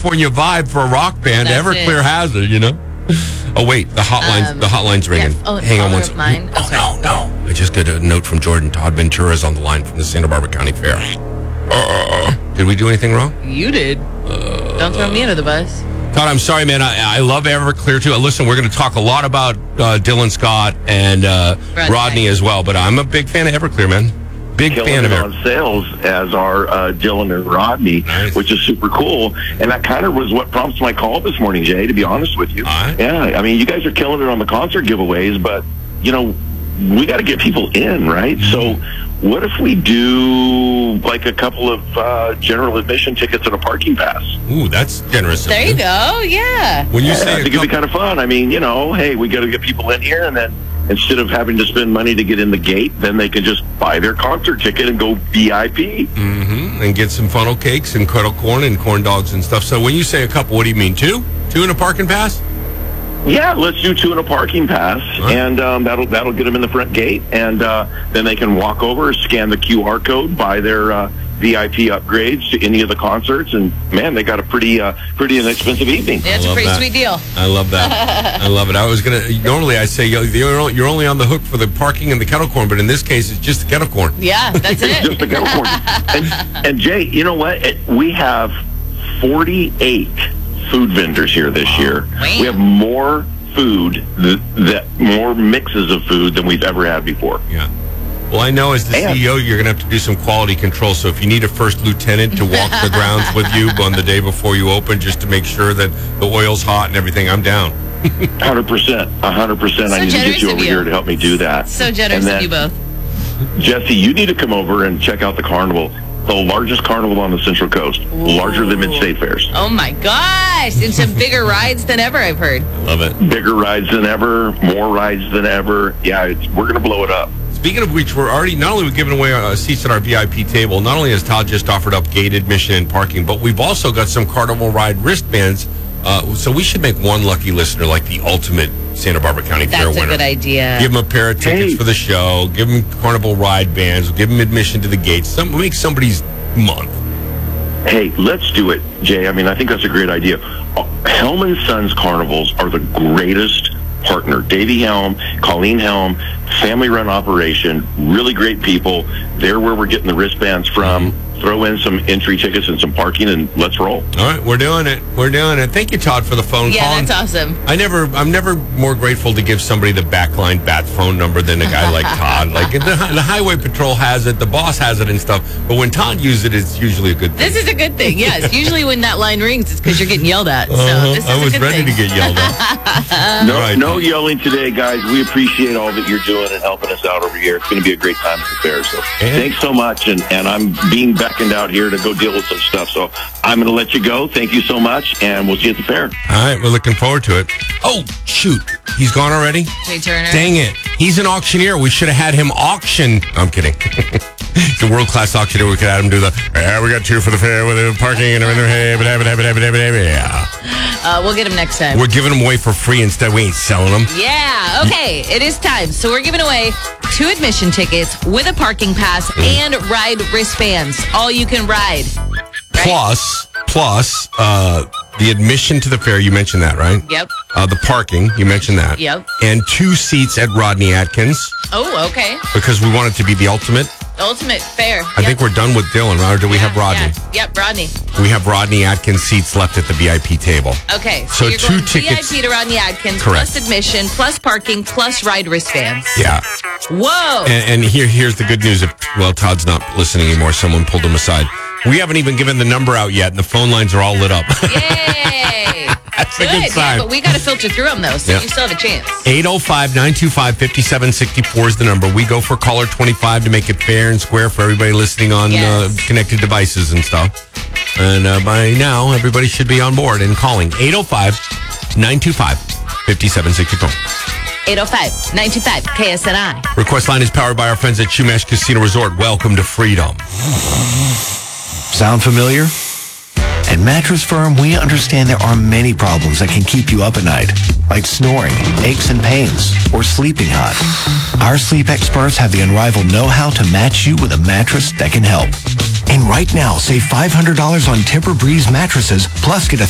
California vibe for a rock band. That's Everclear has it, you know? Oh, wait, the hotline's ringing. Yeah. Oh, hang on one mine. Oh, no. I just got a note from Jordan. Todd Ventura's on the line from the Santa Barbara County Fair. Did we do anything wrong? You did. Don't throw me under the bus. Todd, I'm sorry, man. I love Everclear, too. Listen, we're going to talk a lot about Dylan Scott and Rodney as well, but I'm a big fan of Everclear, man. Big fan of it. On sales as our Dylan and Rodney, nice. Which is super cool. And that kind of was what prompts my call this morning, Jay, to be honest with you. Right. Yeah, I mean, you guys are killing it on the concert giveaways, but, you know, we got to get people in, right? So what if we do like a couple of general admission tickets and a parking pass? Ooh, that's generous. There you go. Yeah. When you say I think it'd be kind of fun. I mean, you know, hey, we got to get people in here, and then instead of having to spend money to get in the gate, then they can just buy their concert ticket and go VIP. And get some funnel cakes and kettle corn and corn dogs and stuff. So when you say a couple, what do you mean? Two in a parking pass? Yeah, let's do 2 in a parking pass, right. And that'll get them in the front gate, and then they can walk over, scan the QR code, buy their VIP upgrades to any of the concerts, and man, they got a pretty inexpensive evening. Yeah, it's a pretty sweet deal. I love that. I love it. I was normally I say you're only on the hook for the parking and the kettle corn, but in this case, it's just the kettle corn. Yeah, that's it. It's just the kettle corn. And Jay, you know what? We have 48 food vendors here this year. Wow. We have more food, more mixes of food than we've ever had before. Yeah. Well, I know as the CEO, you're going to have to do some quality control. So if you need a first lieutenant to walk the grounds with you on the day before you open, just to make sure that the oil's hot and everything, I'm down. 100%. I need to get you over here to help me do that. So generous of you both. Jesse, you need to come over and check out the carnival. The largest carnival on the Central Coast, larger than Mid-State Fairs. Oh my gosh! And some bigger rides than ever, I've heard. Love it. Bigger rides than ever, more rides than ever. Yeah, we're going to blow it up. Speaking of which, we're already not only giving away seats at our VIP table. Not only has Todd just offered up gate admission and parking, but we've also got some Carnival ride wristbands. So we should make one lucky listener like the ultimate Santa Barbara County Fair winner. That's a good idea. Give them a pair of tickets for the show. Give them Carnival ride bands. Give them admission to the gates. Make somebody's month. Hey, let's do it, Jay. I mean, I think that's a great idea. Helm & Sons carnivals are the greatest partner. Davey Helm, Colleen Helm, family-run operation, really great people. They're where we're getting the wristbands from. Throw in some entry tickets and some parking, and let's roll. All right, we're doing it. Thank you, Todd, for the phone call. Yeah, that's awesome. I'm never more grateful to give somebody the backline bat phone number than a guy like Todd. Like the Highway Patrol has it, the boss has it and stuff. But when Todd uses it, it's usually a good thing. This is a good thing. Yes, usually when that line rings, it's because you're getting yelled at. So this is I was a good ready thing. to get yelled at. No yelling today, guys. We appreciate all that you're doing and helping us out over here. It's going to be a great time at the fair. So thanks so much, and I'm being beckoned out here to go deal with some stuff. So I'm going to let you go. Thank you so much, and we'll see you at the fair. All right, we're looking forward to it. Oh, shoot. He's gone already? Jay Turner. Dang it. He's an auctioneer. We should have had him auction. I'm kidding. He's a world-class auctioneer. We could have him do we got 2 for the fair with the parking and everything. Yeah. We'll get him next time. We're giving them away for free instead. We ain't selling them. Yeah, okay. It is time. So we're giving away 2 admission tickets with a parking pass and ride wristbands. All you can ride. Right? Plus, the admission to the fair, you mentioned that, right? Yep. The parking, you mentioned that. Yep. And 2 seats at Rodney Atkins. Oh, okay. Because we want it to be the ultimate. Ultimate fair. I think we're done with Dylan, right? Or do we have Rodney? Yeah. Yep, Rodney. We have Rodney Atkins seats left at the VIP table. Okay. So you're 2 going tickets. VIP to Rodney Atkins, Correct. plus admission, plus parking, plus ride wristbands. Yeah. Whoa. And here's the good news. Todd's not listening anymore. Someone pulled him aside. We haven't even given the number out yet, and the phone lines are all lit up. Yay. That's a good sign. Yeah, but we got to filter through them, though, so Yeah. you still have a chance. 805-925-5764 is the number. We go for caller 25 to make it fair and square for everybody listening on connected devices and stuff. And by now, everybody should be on board and calling 805-925-5764. 805-925-KSNI. Request line is powered by our friends at Chumash Casino Resort. Welcome to freedom. Sound familiar? At Mattress Firm, we understand there are many problems that can keep you up at night, like snoring, aches and pains, or sleeping hot. Our sleep experts have the unrivaled know-how to match you with a mattress that can help. And right now, save $500 on Tempur-Breeze mattresses, plus get a